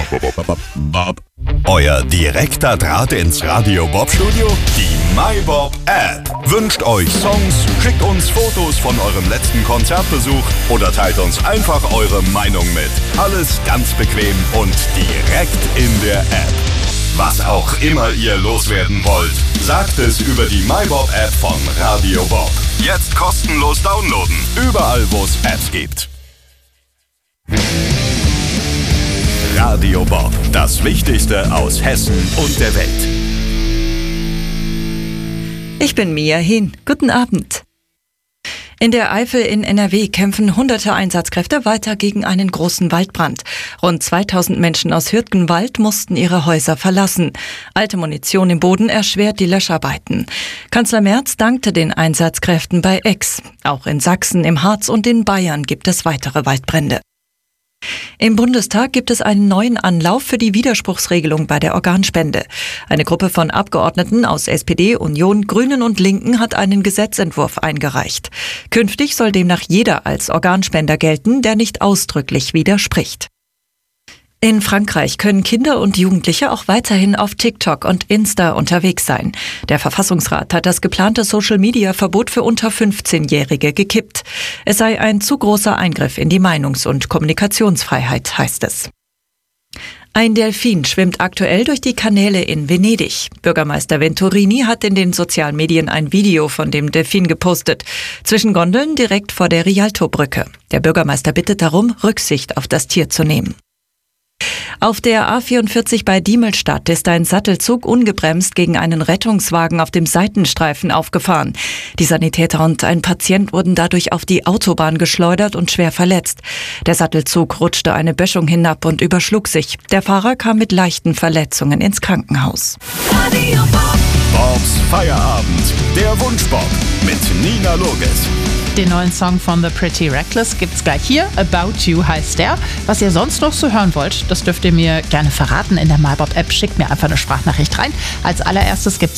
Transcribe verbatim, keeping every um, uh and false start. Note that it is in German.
Euer direkter Draht ins Radio Bob Studio? Die MyBob App. Wünscht euch Songs, schickt uns Fotos von eurem letzten Konzertbesuch oder teilt uns einfach eure Meinung mit. Alles ganz bequem und direkt in der App. Was auch immer ihr loswerden wollt, sagt es über die MyBob App von Radio Bob. Jetzt kostenlos downloaden, überall wo es Apps gibt. Radio Bob, das Wichtigste aus Hessen und der Welt. Ich bin Mia Hehn. Guten Abend. In der Eifel in N R W kämpfen hunderte Einsatzkräfte weiter gegen einen großen Waldbrand. Rund zweitausend Menschen aus Hürtgenwald mussten ihre Häuser verlassen. Alte Munition im Boden erschwert die Löscharbeiten. Kanzler Merz dankte den Einsatzkräften bei Aix. Auch in Sachsen, im Harz und in Bayern gibt es weitere Waldbrände. Im Bundestag gibt es einen neuen Anlauf für die Widerspruchsregelung bei der Organspende. Eine Gruppe von Abgeordneten aus S P D, Union, Grünen und Linken hat einen Gesetzentwurf eingereicht. Künftig soll demnach jeder als Organspender gelten, der nicht ausdrücklich widerspricht. In Frankreich können Kinder und Jugendliche auch weiterhin auf TikTok und Insta unterwegs sein. Der Verfassungsrat hat das geplante Social-Media-Verbot für unter fünfzehnjährige gekippt. Es sei ein zu großer Eingriff in die Meinungs- und Kommunikationsfreiheit, heißt es. Ein Delfin schwimmt aktuell durch die Kanäle in Venedig. Bürgermeister Venturini hat in den sozialen Medien ein Video von dem Delfin gepostet. Zwischen Gondeln direkt vor der Rialto-Brücke. Der Bürgermeister bittet darum, Rücksicht auf das Tier zu nehmen. Auf der A vierundvierzig bei Diemelstadt ist ein Sattelzug ungebremst gegen einen Rettungswagen auf dem Seitenstreifen aufgefahren. Die Sanitäter und ein Patient wurden dadurch auf die Autobahn geschleudert und schwer verletzt. Der Sattelzug rutschte eine Böschung hinab und überschlug sich. Der Fahrer kam mit leichten Verletzungen ins Krankenhaus. Radio Bob. Bobs Feierabend, der Wunschbob mit Nina Loges. Den neuen Song von The Pretty Reckless gibt's gleich hier. About You heißt der. Was ihr sonst noch so hören wollt, das dürft ihr mir gerne verraten in der MyBob App. Schickt mir einfach eine Sprachnachricht rein. Als allererstes gibt's